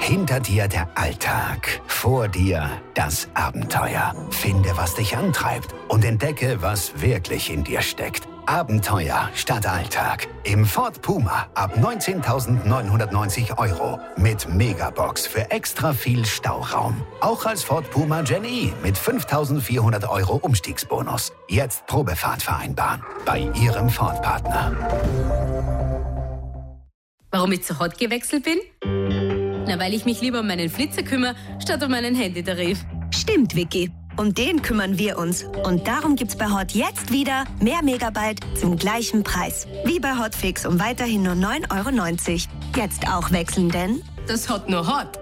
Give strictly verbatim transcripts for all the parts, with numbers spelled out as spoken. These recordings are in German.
Hinter dir der Alltag, vor dir das Abenteuer. Finde, was dich antreibt und entdecke, was wirklich in dir steckt. Abenteuer statt Alltag. Im Ford Puma ab neunzehntausendneunhundertneunzig Euro. Mit Megabox für extra viel Stauraum. Auch als Ford Puma Gen E mit fünftausendvierhundert Euro Umstiegsbonus. Jetzt Probefahrt vereinbaren. Bei Ihrem Ford-Partner. Warum ich zu Hot gewechselt bin? Na, weil ich mich lieber um meinen Flitzer kümmere, statt um meinen Handytarif. Stimmt, Vicky. Um den kümmern wir uns. Und darum gibt's bei Hot jetzt wieder mehr Megabyte zum gleichen Preis. Wie bei Hotfix um weiterhin nur neun Euro neunzig. Jetzt auch wechseln, denn Das Hot nur Hot.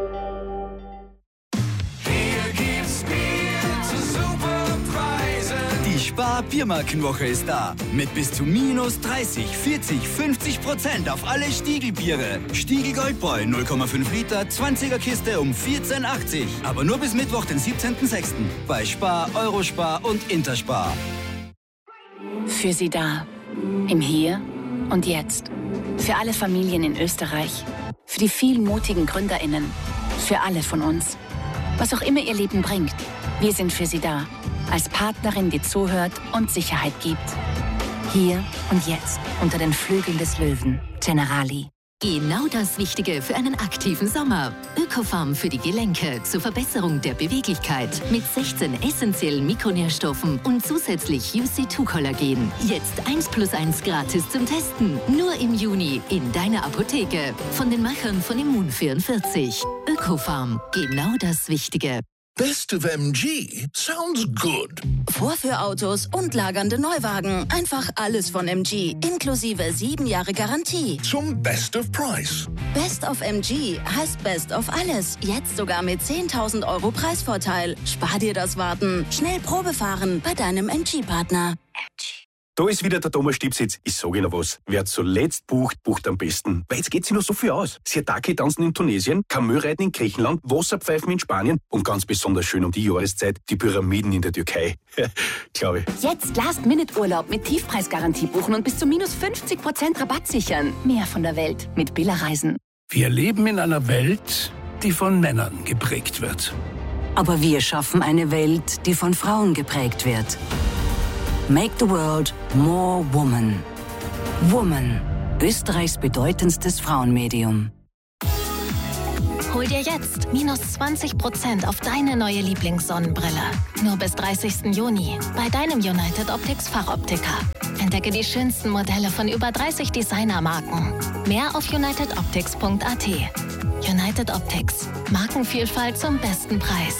Hier gibt's Bier zu super Preisen. Die Spar-Biermarkenwoche ist da. Mit bis zu minus dreißig, vierzig, fünfzig Prozent auf alle Stiegelbiere. Stiegel Goldbräu null Komma fünf Liter, zwanziger Kiste um vierzehn achtzig. Aber nur bis Mittwoch, den siebzehnten sechsten Bei Spar, Eurospar und Interspar. Für Sie da. Im Hier und Jetzt. Für alle Familien in Österreich. Für die vielen mutigen GründerInnen. Für alle von uns. Was auch immer Ihr Leben bringt. Wir sind für Sie da. Als Partnerin, die zuhört und Sicherheit gibt. Hier und jetzt, unter den Flügeln des Löwen. Generali. Genau das Wichtige für einen aktiven Sommer. Ökofarm für die Gelenke zur Verbesserung der Beweglichkeit. Mit sechzehn essentiellen Mikronährstoffen und zusätzlich U C zwei Kollagen. Jetzt eins plus eins gratis zum Testen. Nur im Juni in deiner Apotheke. Von den Machern von Immun vierundvierzig. Ökofarm. Genau das Wichtige. Best of M G sounds good. Vorführautos und lagernde Neuwagen. Einfach alles von M G. Inklusive sieben Jahre Garantie. Zum Best of Price. Best of M G heißt Best of alles. Jetzt sogar mit zehntausend Euro Preisvorteil. Spar dir das Warten. Schnell Probe fahren bei deinem M G-Partner. M G. Da ist wieder der Thomas Stipsitz. Ich sage Ihnen was. Wer zuletzt bucht, bucht am besten. Weil jetzt geht sich noch so viel aus. Siataki tanzen in Tunesien, Kamelreiten in Griechenland, Wasserpfeifen in Spanien und ganz besonders schön um die Jahreszeit die Pyramiden in der Türkei. Glaube ich. Jetzt Last-Minute-Urlaub mit Tiefpreisgarantie buchen und bis zu minus fünfzig Prozent Rabatt sichern. Mehr von der Welt mit Billa Reisen. Wir leben in einer Welt, die von Männern geprägt wird. Aber wir schaffen eine Welt, die von Frauen geprägt wird. Make the world more woman. Woman, Österreichs bedeutendstes Frauenmedium. Hol dir jetzt minus zwanzig Prozent auf deine neue Lieblingssonnenbrille. Nur bis dreißigsten Juni bei deinem United Optics Fachoptiker. Entdecke die schönsten Modelle von über dreißig Designermarken. Mehr auf united optics punkt a t. United Optics. Markenvielfalt zum besten Preis.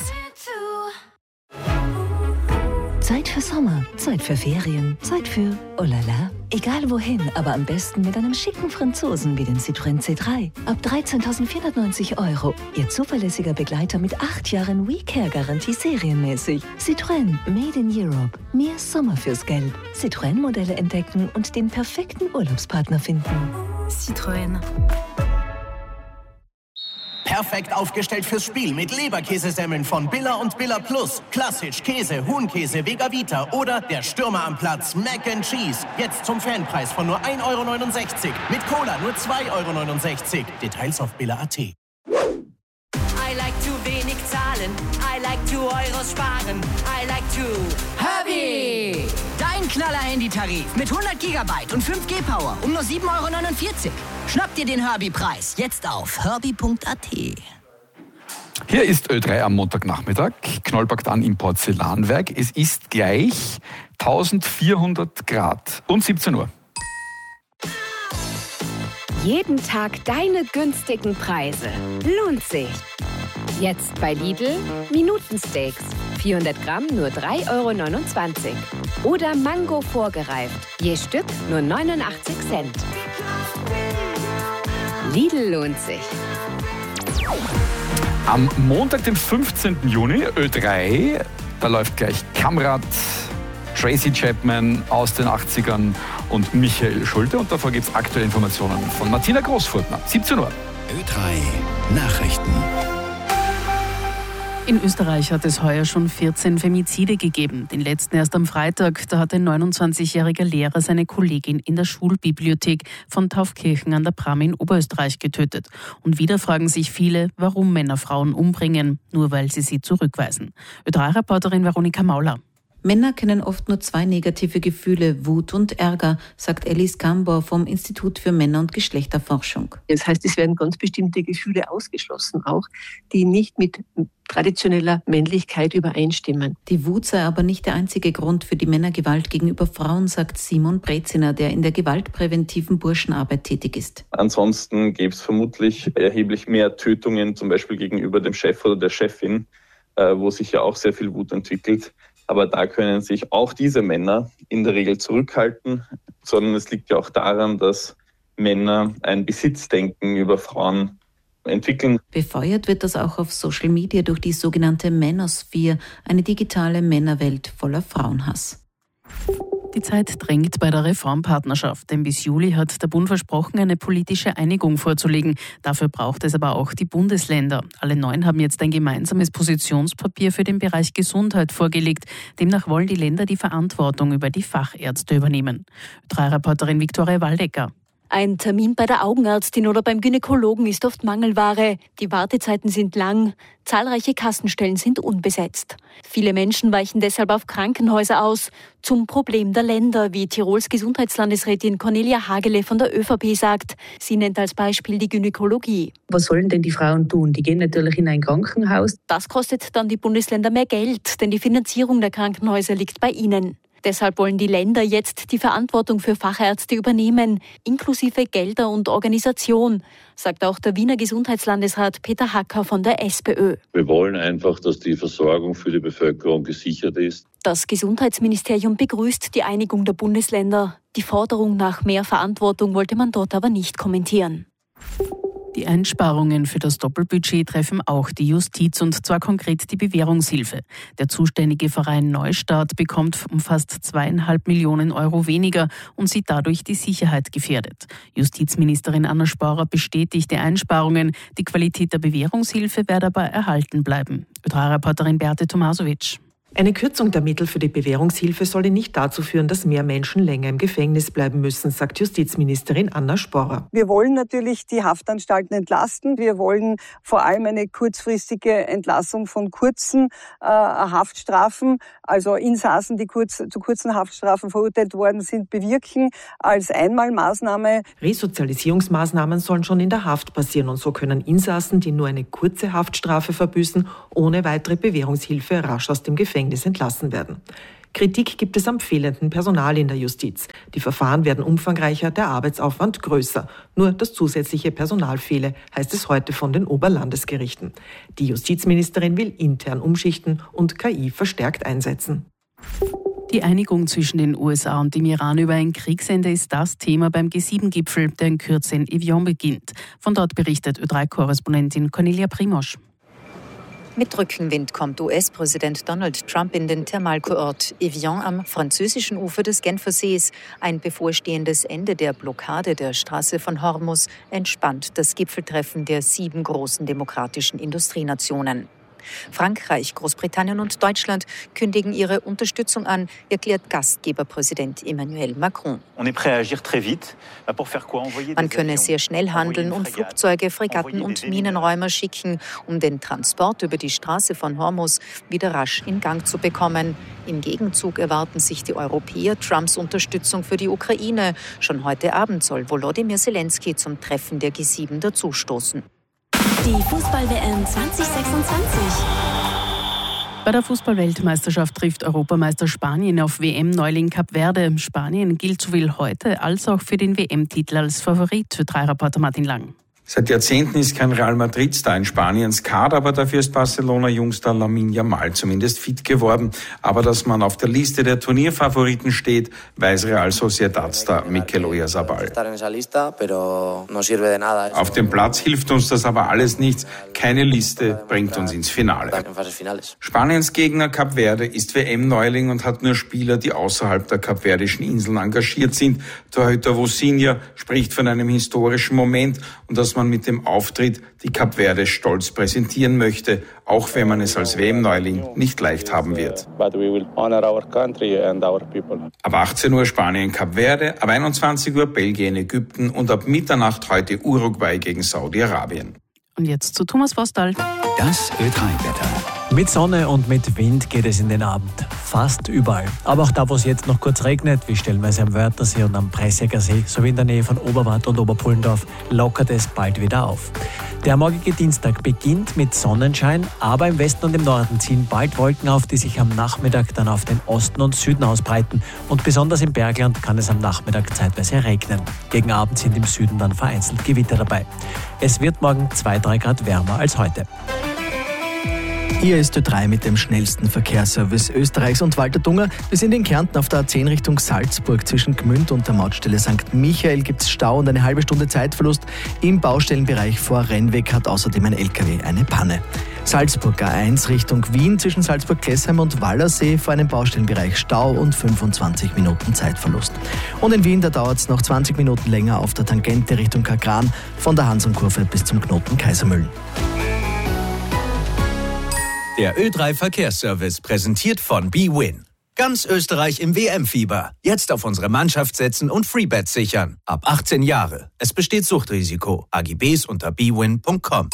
Zeit für Sommer, Zeit für Ferien, Zeit für oh la la. Egal wohin, aber am besten mit einem schicken Franzosen wie dem Citroën C drei. Ab dreizehntausendvierhundertneunzig Euro. Ihr zuverlässiger Begleiter mit acht Jahren WeCare-Garantie serienmäßig. Citroën, made in Europe. Mehr Sommer fürs Geld. Citroën-Modelle entdecken und den perfekten Urlaubspartner finden. Citroën. Perfekt aufgestellt fürs Spiel mit Leberkäsesemmeln von Billa und Billa Plus. Klassisch, Käse, Huhnkäse, Vega-Vita oder der Stürmer am Platz, Mac and Cheese. Jetzt zum Fanpreis von nur ein Euro neunundsechzig. Mit Cola nur zwei Euro neunundsechzig. Details auf billa punkt a t. I like to wenig zahlen. I like to Euros sparen. I like to Herbie! Dein Knaller-Handytarif mit hundert Gigabyte und fünf G Power um nur sieben Euro neunundvierzig. Schnapp dir den Herbie-Preis jetzt auf herbie punkt a t. Hier ist Ö drei am Montagnachmittag. Knoll packt an im Porzellanwerk. Es ist gleich eintausendvierhundert Grad und siebzehn Uhr. Jeden Tag deine günstigen Preise. Lohnt sich. Jetzt bei Lidl Minutensteaks. vierhundert Gramm nur drei Euro neunundzwanzig. Oder Mango vorgereift. Je Stück nur neunundachtzig Cent. Lidl lohnt sich. Am Montag, dem fünfzehnten Juni, Ö drei, da läuft gleich Kamrat, Tracy Chapman aus den achtzigern und Michael Schulte. Und davor gibt es aktuelle Informationen von Martina Großfurtner. siebzehn Uhr. Ö drei Nachrichten. In Österreich hat es heuer schon vierzehn Femizide gegeben. Den letzten erst am Freitag. Da hat ein neunundzwanzigjähriger Lehrer seine Kollegin in der Schulbibliothek von Taufkirchen an der Pram in Oberösterreich getötet. Und wieder fragen sich viele, warum Männer Frauen umbringen, nur weil sie sie zurückweisen. Ö drei Reporterin Veronika Mauler. Männer kennen oft nur zwei negative Gefühle, Wut und Ärger, sagt Alice Gambor vom Institut für Männer- und Geschlechterforschung. Das heißt, es werden ganz bestimmte Gefühle ausgeschlossen, auch die nicht mit traditioneller Männlichkeit übereinstimmen. Die Wut sei aber nicht der einzige Grund für die Männergewalt gegenüber Frauen, sagt Simon Breziner, der in der gewaltpräventiven Burschenarbeit tätig ist. Ansonsten gäbe es vermutlich erheblich mehr Tötungen, zum Beispiel gegenüber dem Chef oder der Chefin, wo sich ja auch sehr viel Wut entwickelt. Aber da können sich auch diese Männer in der Regel zurückhalten, sondern es liegt ja auch daran, dass Männer ein Besitzdenken über Frauen entwickeln. Befeuert wird das auch auf Social Media durch die sogenannte Manosphere, eine digitale Männerwelt voller Frauenhass. Die Zeit drängt bei der Reformpartnerschaft, denn bis Juli hat der Bund versprochen, eine politische Einigung vorzulegen. Dafür braucht es aber auch die Bundesländer. Alle neun haben jetzt ein gemeinsames Positionspapier für den Bereich Gesundheit vorgelegt. Demnach wollen die Länder die Verantwortung über die Fachärzte übernehmen. Ö drei Reporterin Viktoria Waldecker. Ein Termin bei der Augenärztin oder beim Gynäkologen ist oft Mangelware. Die Wartezeiten sind lang. Zahlreiche Kassenstellen sind unbesetzt. Viele Menschen weichen deshalb auf Krankenhäuser aus. Zum Problem der Länder, wie Tirols Gesundheitslandesrätin Cornelia Hagele von der ÖVP sagt. Sie nennt als Beispiel die Gynäkologie. Was sollen denn die Frauen tun? Die gehen natürlich in ein Krankenhaus. Das kostet dann die Bundesländer mehr Geld, denn die Finanzierung der Krankenhäuser liegt bei ihnen. Deshalb wollen die Länder jetzt die Verantwortung für Fachärzte übernehmen, inklusive Gelder und Organisation, sagt auch der Wiener Gesundheitslandesrat Peter Hacker von der SPÖ. Wir wollen einfach, dass die Versorgung für die Bevölkerung gesichert ist. Das Gesundheitsministerium begrüßt die Einigung der Bundesländer. Die Forderung nach mehr Verantwortung wollte man dort aber nicht kommentieren. Die Einsparungen für das Doppelbudget treffen auch die Justiz, und zwar konkret die Bewährungshilfe. Der zuständige Verein Neustart bekommt um fast zweieinhalb Millionen Euro weniger und sieht dadurch die Sicherheit gefährdet. Justizministerin Anna Sporer bestätigt die Einsparungen. Die Qualität der Bewährungshilfe werde aber erhalten bleiben. Ö drei Reporterin Beate Tomasovic. Eine Kürzung der Mittel für die Bewährungshilfe solle nicht dazu führen, dass mehr Menschen länger im Gefängnis bleiben müssen, sagt Justizministerin Anna Sporer. Wir wollen natürlich die Haftanstalten entlasten. Wir wollen vor allem eine kurzfristige Entlassung von kurzen äh, Haftstrafen, also Insassen, die kurz, zu kurzen Haftstrafen verurteilt worden sind, bewirken als Einmalmaßnahme. Resozialisierungsmaßnahmen sollen schon in der Haft passieren, und so können Insassen, die nur eine kurze Haftstrafe verbüßen, ohne weitere Bewährungshilfe rasch aus dem Gefängnis entlassen werden. Kritik gibt es am fehlenden Personal in der Justiz. Die Verfahren werden umfangreicher, der Arbeitsaufwand größer. Nur das zusätzliche Personal fehle, heißt es heute von den Oberlandesgerichten. Die Justizministerin will intern umschichten und K I verstärkt einsetzen. Die Einigung zwischen den U S A und dem Iran über ein Kriegsende ist das Thema beim G sieben Gipfel, der in Kürze in Evian beginnt. Von dort berichtet Ö drei Korrespondentin Cornelia Primosch. Mit Rückenwind kommt U S-Präsident Donald Trump in den Thermalkurort Evian am französischen Ufer des Genfer Sees. Ein bevorstehendes Ende der Blockade der Straße von Hormuz entspannt das Gipfeltreffen der sieben großen demokratischen Industrienationen. Frankreich, Großbritannien und Deutschland kündigen ihre Unterstützung an, erklärt Gastgeberpräsident Emmanuel Macron. Man könne sehr schnell handeln und Flugzeuge, Fregatten und Minenräumer schicken, um den Transport über die Straße von Hormuz wieder rasch in Gang zu bekommen. Im Gegenzug erwarten sich die Europäer Trumps Unterstützung für die Ukraine. Schon heute Abend soll Volodymyr Zelensky zum Treffen der G sieben dazustoßen. Die Fußball-W M zwanzig sechsundzwanzig. Bei der Fußball-Weltmeisterschaft trifft Europameister Spanien auf W M-Neuling Kap Verde. Spanien gilt sowohl heute als auch für den W M-Titel als Favorit. Für drei Reporter Martin Lang. Seit Jahrzehnten ist kein Real Madrid-Star in Spaniens Kader, aber dafür ist Barcelona-Jungstar Lamine Yamal zumindest fit geworden. Aber dass man auf der Liste der Turnierfavoriten steht, weiß Real Sociedad-Star Mikel Oyarzabal. Auf dem Platz hilft uns das aber alles nichts. Keine Liste bringt uns ins Finale. Spaniens Gegner Kap Verde ist W M-Neuling und hat nur Spieler, die außerhalb der kapverdischen Inseln engagiert sind. Torhüter Vosinha spricht von einem historischen Moment und das dass man mit dem Auftritt die Kap Verde stolz präsentieren möchte, auch wenn man es als W M-Neuling nicht leicht haben wird. Ab achtzehn Uhr Spanien, Kap Verde, ab einundzwanzig Uhr Belgien, Ägypten und ab Mitternacht heute Uruguay gegen Saudi-Arabien. Und jetzt zu Thomas Vostal. Das Ö drei Wetter. Mit Sonne und mit Wind geht es in den Abend. Fast überall. Aber auch da, wo es jetzt noch kurz regnet, wie stellenweise am Wörthersee und am Preissäcker See, sowie in der Nähe von Oberwart und Oberpullendorf, lockert es bald wieder auf. Der morgige Dienstag beginnt mit Sonnenschein, aber im Westen und im Norden ziehen bald Wolken auf, die sich am Nachmittag dann auf den Osten und Süden ausbreiten. Und besonders im Bergland kann es am Nachmittag zeitweise regnen. Gegen Abend sind im Süden dann vereinzelt Gewitter dabei. Es wird morgen zwei bis drei Grad wärmer als heute. Hier ist Ö drei mit dem schnellsten Verkehrsservice Österreichs und Walter Dunger. Wir sind in Kärnten auf der A zehn Richtung Salzburg. Zwischen Gmünd und der Mautstelle Sankt Michael gibt es Stau und eine halbe Stunde Zeitverlust. Im Baustellenbereich vor Rennweg hat außerdem ein L K W eine Panne. Salzburg A eins Richtung Wien zwischen Salzburg-Klessheim und Wallersee vor einem Baustellenbereich Stau und fünfundzwanzig Minuten Zeitverlust. Und in Wien, da dauert es noch zwanzig Minuten länger auf der Tangente Richtung Kagran von der Hansonkurve bis zum Knoten Kaisermühlen. Der Ö drei Verkehrsservice präsentiert von bwin. Ganz Österreich im W M-Fieber. Jetzt auf unsere Mannschaft setzen und Freebets sichern. Ab achtzehn Jahre. Es besteht Suchtrisiko. A G Bs unter b win punkt com.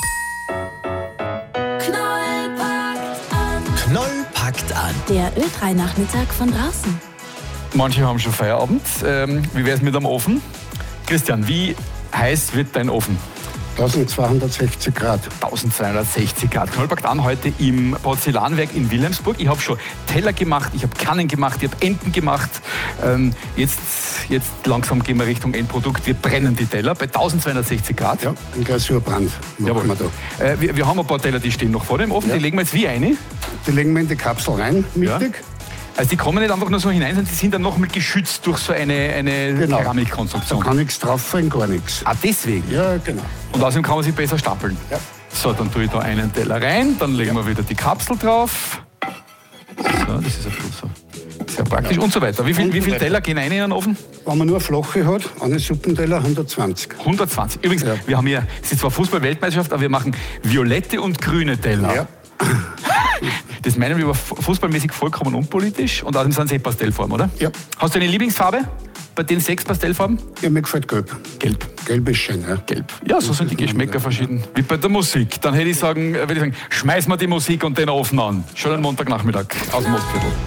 Knoll packt an. Knoll packt an. Der Ö drei Nachmittag von draußen. Manche haben schon Feierabend. Ähm, wie wäre es mit dem Ofen? Christian, wie heiß wird dein Ofen? zwölfhundertsechzig Grad. zwölfhundertsechzig Grad. Knoll packt an heute im Porzellanwerk in Wilhelmsburg. Ich habe schon Teller gemacht, ich habe Kannen gemacht, ich habe Enten gemacht. Ähm, jetzt, jetzt langsam gehen wir Richtung Endprodukt. Wir brennen die Teller bei zwölfhundertsechzig Grad. Ja, ein Glasurbrand machen wir da. Äh, wir, wir haben ein paar Teller, die stehen noch vor dem Ofen. Ja. Die legen wir jetzt wie eine? Die legen wir in die Kapsel rein, mittig. Ja. Also die kommen nicht einfach nur so hinein, sondern die sind dann noch mal geschützt durch so eine, eine genau. Keramikkonstruktion. Da kann nichts drauf fallen, gar nichts. Ah, deswegen? Ja, genau. Und außerdem kann man sie besser stapeln. Ja. So, dann tue ich da einen Teller rein, dann legen ja. wir wieder die Kapsel drauf. So, das ist ein so sehr praktisch ja. und so weiter. Wie viele wie viel Teller gehen rein in den Ofen? Wenn man nur flache hat, einen Suppenteller hundertzwanzig. hundertzwanzig. Übrigens, ja. wir haben hier, es ist zwar Fußball-Weltmeisterschaft, aber wir machen violette und grüne Teller. Ja. Das meinen wir aber fußballmäßig vollkommen unpolitisch und außerdem sind sie Pastellfarben, oder? Ja. Hast du eine Lieblingsfarbe bei den sechs Pastellfarben? Ja, mir gefällt Gelb. Gelb. Gelb ist schön, ja. Gelb. Ja, so sind die Geschmäcker verschieden. Wie bei der Musik. Dann hätte ich sagen, würde ich sagen, schmeiß mal die Musik und den Ofen an. Schönen Montagnachmittag aus dem Mostviertel.